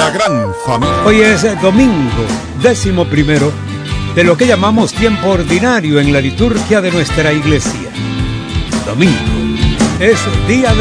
La gran familia. Hoy es domingo, 11º de lo que llamamos tiempo ordinario en la liturgia de nuestra iglesia. Domingo es día de